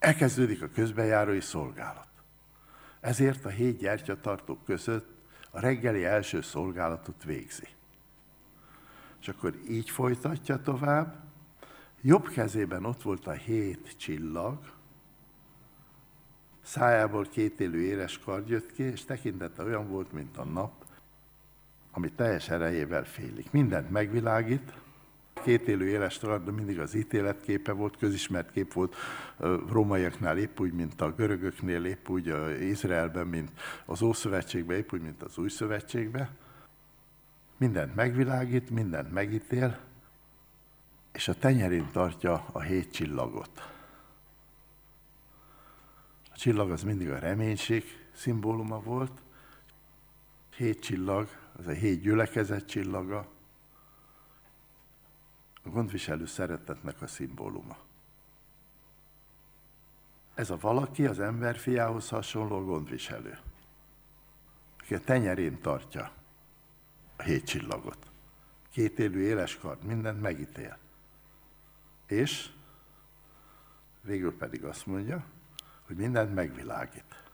elkezdődik a közbenjárói szolgálat. Ezért a 7 gyertyatartók között a reggeli első szolgálatot végzi. És akkor így folytatja tovább. Jobb kezében ott volt a 7 csillag, szájából 2 élő éles kard jött ki, és tekintete olyan volt, mint a nap, ami teljes erejével félik. Mindent megvilágít. 2 élő éles kard mindig az ítéletképe volt, közismert kép volt rómaiaknál épp úgy, mint a görögöknél, épp úgy Izraelben, mint az Ószövetségben, épp úgy, mint az Új Szövetségben. Mindent megvilágít, mindent megítél, és a tenyerén tartja a 7 csillagot. A csillag az mindig a reménység szimbóluma volt. 7 csillag, az a 7 gyülekezet csillaga, a gondviselő szeretetnek a szimbóluma. Ez a valaki az emberfiához hasonló gondviselő, aki a tenyerén tartja a 7 csillagot. 2 élő éles kard, mindent megítél. És végül pedig azt mondja, hogy mindent megvilágít.